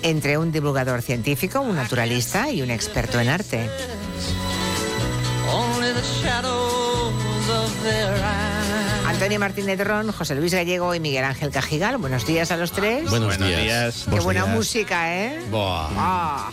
entre un divulgador científico, un naturalista y un experto en arte. Antonio Martínez Ron, José Luis Gallego y Miguel Ángel Cajigal. Buenos días a los tres. Buenos días. Qué buena música, ¿eh? Buah.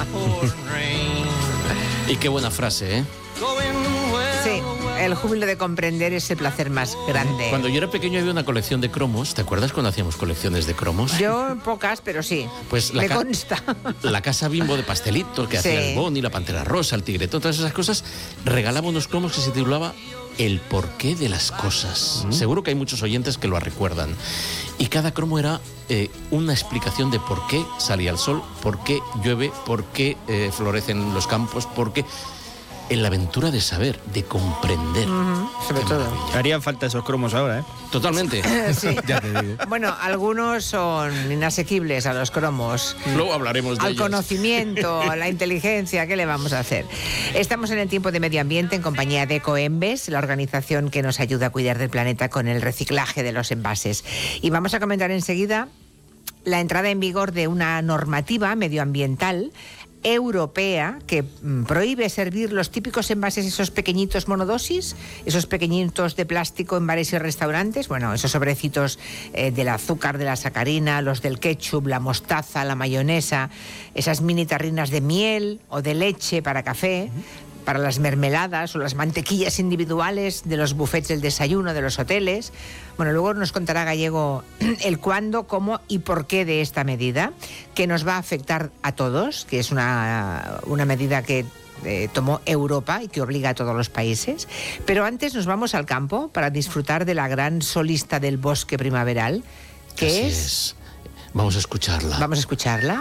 Y qué buena frase, ¿eh? Sí, el júbilo de comprender es el placer más grande. Cuando yo era pequeño había una colección de cromos. ¿Te acuerdas cuando hacíamos colecciones de cromos? Yo pocas, pero sí. Pues me consta. La Casa Bimbo de pastelito, que hacía el Boni, la Pantera Rosa, el Tigretón, todas esas cosas, regalaba unos cromos que se titulaba El porqué de las cosas. Seguro que hay muchos oyentes que lo recuerdan. Y cada cromo era una explicación de por qué salía el sol, por qué llueve, por qué florecen los campos, por qué... En la aventura de saber, de comprender. Sobre todo. Harían falta esos cromos ahora, ¿eh? Totalmente. Sí. Ya te digo. Bueno, algunos son inasequibles a los cromos. Luego hablaremos de Al ellos. Conocimiento, a la inteligencia, ¿qué le vamos a hacer? Estamos en el tiempo de medio ambiente en compañía de Ecoembes, la organización que nos ayuda a cuidar del planeta con el reciclaje de los envases. Y vamos a comentar enseguida la entrada en vigor de una normativa medioambiental europea que prohíbe servir los típicos envases, esos pequeñitos monodosis, esos pequeñitos de plástico en bares y restaurantes, bueno, esos sobrecitos del azúcar, de la sacarina, los del ketchup, la mostaza, la mayonesa, esas mini tarrinas de miel o de leche para café, para las mermeladas o las mantequillas individuales de los buffets del desayuno de los hoteles. Bueno, luego nos contará Gallego el cuándo, cómo y por qué de esta medida, que nos va a afectar a todos, que es una medida que tomó Europa y que obliga a todos los países. Pero antes nos vamos al campo para disfrutar de la gran solista del bosque primaveral, que Así es. Vamos a escucharla. Vamos a escucharla.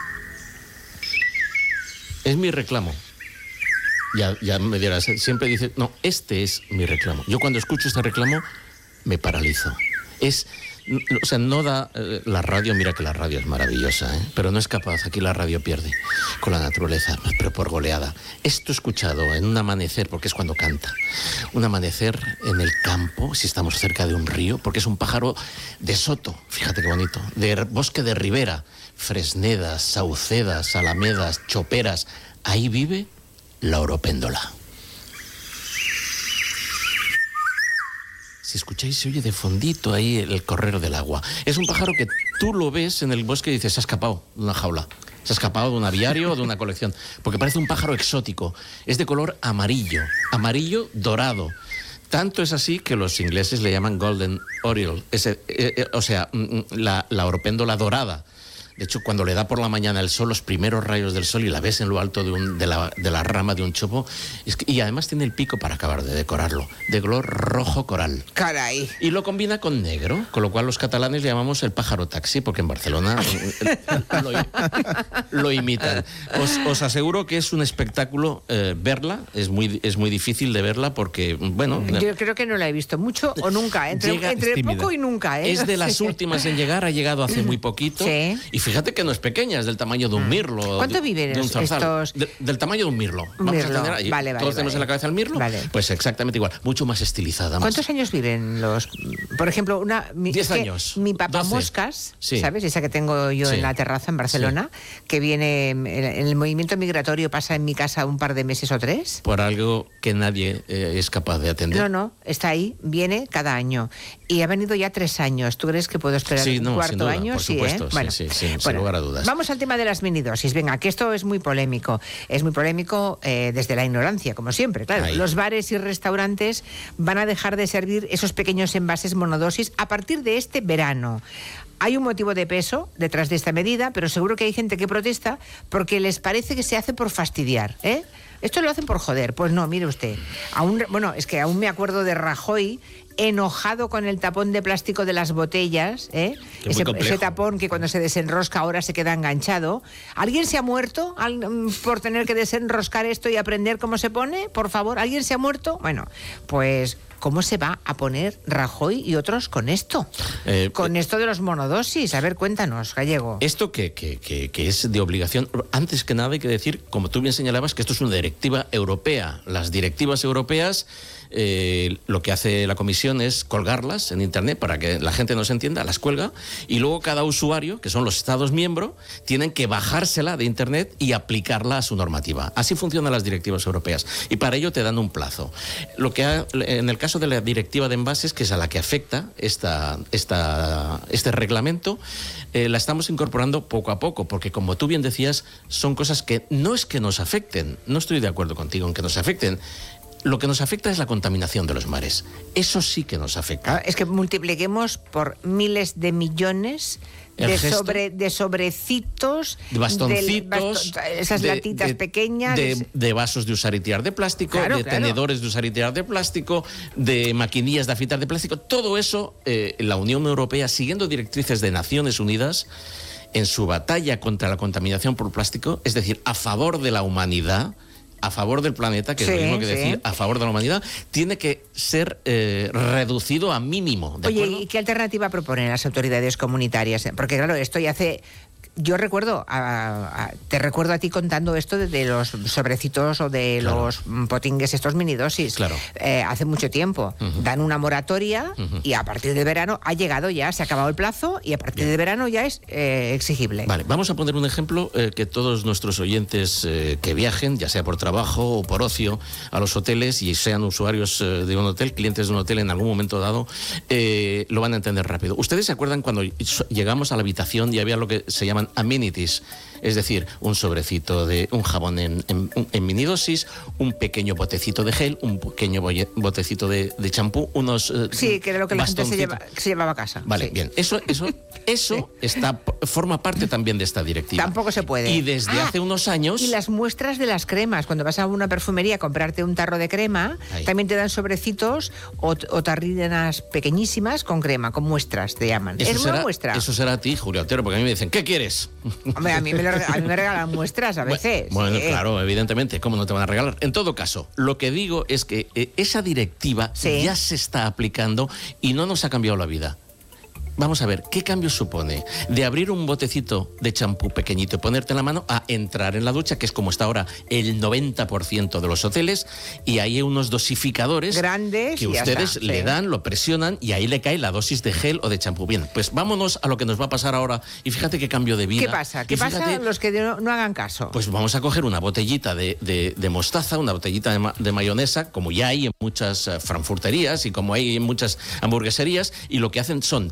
Es mi reclamo. Ya me dirás, siempre dice, no, este es mi reclamo. Yo cuando escucho este reclamo me paralizo. O sea, no da la radio, mira que la radio es maravillosa, ¿eh? Pero no es capaz, aquí la radio pierde con la naturaleza, pero por goleada. Esto escuchado en un amanecer, porque es cuando canta, un amanecer en el campo, si estamos cerca de un río, porque es un pájaro de soto, fíjate qué bonito, de bosque de ribera, fresnedas, saucedas, alamedas, choperas, ahí vive la oropéndola. Si escucháis, se oye de fondito ahí el correr del agua. Es un pájaro que tú lo ves en el bosque y dices, se ha escapado de una jaula, se ha escapado de un aviario o de una colección, porque parece un pájaro exótico. Es de color amarillo, amarillo dorado. Tanto es así que los ingleses le llaman Golden Oriole, o sea, la oropéndola dorada. De hecho, cuando le da por la mañana el sol, los primeros rayos del sol, y la ves en lo alto de la rama de un chopo, y además tiene el pico para acabar de decorarlo, de color rojo coral. Caray. Y lo combina con negro, con lo cual los catalanes le llamamos el pájaro taxi, porque en Barcelona lo imitan. Os aseguro que es un espectáculo verla, es muy difícil de verla porque, bueno... Yo creo que no la he visto mucho o nunca, entre poco y nunca, ¿eh? Es de las últimas en llegar, ha llegado hace muy poquito. Sí. Y fíjate que no es pequeña, es del tamaño de un mirlo. ¿Cuánto viven de un zarzal? estos? Del tamaño de un mirlo. Vamos a tener ahí. Vale, todos tenemos en la cabeza el mirlo. Vale. Pues exactamente igual, mucho más estilizada. ¿Cuántos años viven los...? Por ejemplo, 10 años. Mi papamoscas, sí. ¿sabes? Esa que tengo yo en la terraza en Barcelona, que viene en el movimiento migratorio, pasa en mi casa un par de meses o 3. Por algo que nadie es capaz de atender. No, está ahí, viene cada año. Y ha venido ya 3 años. ¿Tú crees que puedo esperar un cuarto año? Por supuesto, Bueno, sí, sin lugar a dudas. Vamos al tema de las minidosis. Venga, que esto es muy polémico. Es muy polémico desde la ignorancia, como siempre. Claro, Ahí. Los bares y restaurantes van a dejar de servir esos pequeños envases monodosis a partir de este verano. Hay un motivo de peso detrás de esta medida, pero seguro que hay gente que protesta porque les parece que se hace por fastidiar, ¿eh? Esto lo hacen por joder. Pues no, mire usted. Es que aún me acuerdo de Rajoy enojado con el tapón de plástico de las botellas, ¿eh? Ese tapón que cuando se desenrosca ahora se queda enganchado. ¿Alguien se ha muerto por tener que desenroscar esto y aprender cómo se pone? Por favor, ¿alguien se ha muerto? Bueno, pues... ¿Cómo se va a poner Rajoy y otros con esto? Con esto de los monodosis. A ver, cuéntanos, Gallego. Esto que es de obligación. Antes que nada hay que decir, como tú bien señalabas, que esto es una directiva europea. Las directivas europeas lo que hace la comisión es colgarlas en Internet para que la gente nos entienda, las cuelga, y luego cada usuario, que son los Estados miembros, tienen que bajársela de Internet y aplicarla a su normativa. Así funcionan las directivas europeas, y para ello te dan un plazo. En el caso de la directiva de envases, que es a la que afecta este reglamento, la estamos incorporando poco a poco, porque como tú bien decías, son cosas que no es que nos afecten, no estoy de acuerdo contigo en que nos afecten. Lo que nos afecta es la contaminación de los mares. Eso sí que nos afecta. Es que multipliquemos por miles de millones de sobrecitos, de bastoncitos, esas latitas pequeñas, de vasos de usar y tirar de plástico, tenedores de usar y tirar de plástico, de maquinillas de afeitar de plástico. Todo eso, la Unión Europea, siguiendo directrices de Naciones Unidas, en su batalla contra la contaminación por plástico, es decir, a favor de la humanidad, a favor del planeta, que es lo mismo que decir a favor de la humanidad, tiene que ser reducido a mínimo. ¿De acuerdo? ¿Y qué alternativa proponen las autoridades comunitarias? Porque claro, esto ya hace... Yo recuerdo, te recuerdo a ti contando esto de los sobrecitos o de los potingues, estos minidosis. Claro. Hace mucho tiempo. Dan una moratoria y a partir de verano ha llegado ya, se ha acabado el plazo y a partir de verano ya es exigible. Vale, vamos a poner un ejemplo que todos nuestros oyentes que viajen, ya sea por trabajo o por ocio, a los hoteles y sean usuarios de un hotel, clientes de un hotel en algún momento dado, lo van a entender rápido. ¿Ustedes se acuerdan cuando llegamos a la habitación y había lo que se llaman amenities? Es decir, un sobrecito de un jabón en minidosis, un pequeño botecito de gel, un pequeño botecito de champú, unos sí, que era lo que la gente se llevaba a casa. Vale, sí. Bien. Eso forma parte también de esta directiva. Tampoco se puede. Y desde hace unos años... Y las muestras de las cremas. Cuando vas a una perfumería a comprarte un tarro de crema, también te dan sobrecitos o tarrinas pequeñísimas con crema, con muestras, te llaman. Es una muestra. Eso será a ti, Julio Otero, porque a mí me dicen, ¿qué quieres? Hombre, a mí me regalan muestras a veces. Bueno, claro, evidentemente, ¿cómo no te van a regalar? En todo caso, lo que digo es que esa directiva ya se está aplicando y no nos ha cambiado la vida. Vamos a ver, ¿qué cambio supone de abrir un botecito de champú pequeñito y ponerte en la mano a entrar en la ducha, que es como está ahora el 90% de los hoteles, y ahí hay unos dosificadores grandes que ustedes le dan, lo presionan y ahí le cae la dosis de gel o de champú? Bien, pues vámonos a lo que nos va a pasar ahora y fíjate qué cambio de vida. ¿Qué pasa? ¿Qué pasa los que no hagan caso? Pues vamos a coger una botellita de mostaza, una botellita de mayonesa, como ya hay en muchas frankfurterías y como hay en muchas hamburgueserías, y lo que hacen son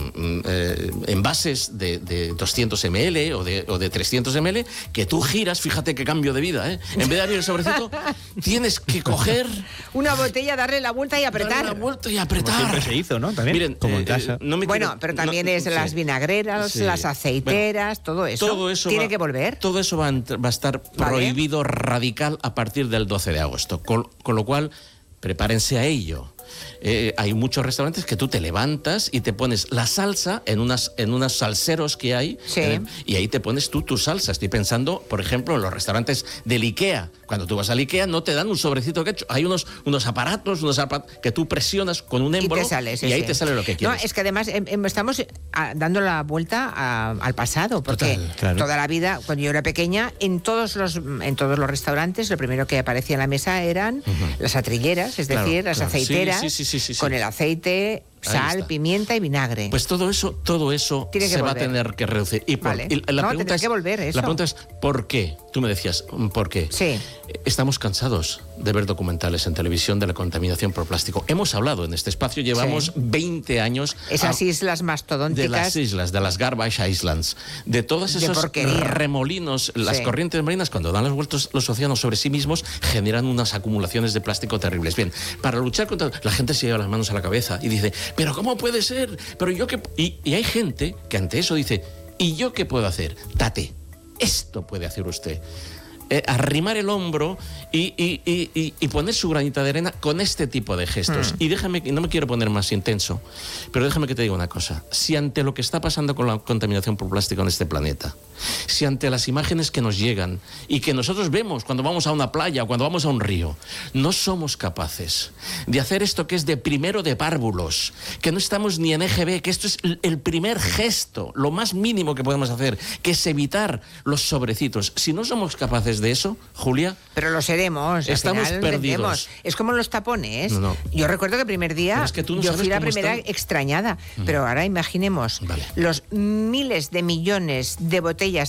envases de 200 ml o de 300 ml que tú giras, fíjate qué cambio de vida, ¿eh? En vez de abrir el sobrecito, tienes que coger una botella, darle la vuelta y apretar. Como siempre se hizo, ¿no? También. Miren, como en casa. Pero también las vinagreras, las aceiteras, todo eso tiene que volver. Todo eso va a estar prohibido radical a partir del 12 de agosto. Con lo cual, prepárense a ello. Hay muchos restaurantes que tú te levantas y te pones la salsa en unos salseros que hay, y ahí te pones tú tu salsa. Estoy pensando, por ejemplo, en los restaurantes del IKEA. Cuando tú vas al IKEA no te dan un sobrecito que hay unos aparatos que tú presionas con un émbolo y ahí te sale lo que quieres. No, es que además estamos dando la vuelta al pasado, porque toda la vida, cuando yo era pequeña, en todos los restaurantes lo primero que aparecía en la mesa eran las atrilleras, es decir, las aceiteras, con el aceite, sal, pimienta y vinagre. Pues todo eso se va a tener que reducir. Y la pregunta es, que volver eso. La pregunta es, ¿por qué? Tú me decías, ¿por qué? Sí. Estamos cansados de ver documentales en televisión de la contaminación por plástico. Hemos hablado en este espacio, llevamos 20 años... Esas islas mastodónticas... De las Garbage Islands, de todos esos remolinos, las corrientes marinas, cuando dan las vueltas los océanos sobre sí mismos, generan unas acumulaciones de plástico terribles. Bien, para luchar contra... La gente se lleva las manos a la cabeza y dice, ¿pero cómo puede ser? ¿Pero yo qué...? Y hay gente que ante eso dice, ¿y yo qué puedo hacer? Tate, esto puede hacer usted. Arrimar el hombro y poner su granita de arena con este tipo de gestos. Y no me quiero poner más intenso, pero déjame que te diga una cosa. Si ante lo que está pasando con la contaminación por plástico en este planeta, si ante las imágenes que nos llegan y que nosotros vemos cuando vamos a una playa o cuando vamos a un río, no somos capaces de hacer esto que es de primero de párvulos, que no estamos ni en EGB, que esto es el primer gesto, lo más mínimo que podemos hacer, que es evitar los sobrecitos. Si no somos capaces de eso, Julia, pero lo seremos. Estamos al final perdidos. Es como los tapones. No. Yo recuerdo que el primer día Es que tú no yo sabes fui la cómo primera están. extrañada, pero ahora imaginemos Vale. los miles de millones de botellas